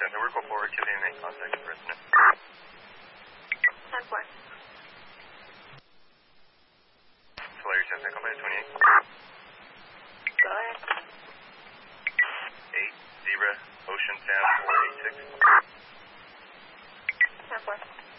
Center, we're call forward activity and make contact with resident. 10-4. Solaris Cessna, company 28. Go ahead. 8 Zebra, Ocean Sound 486. 10-4.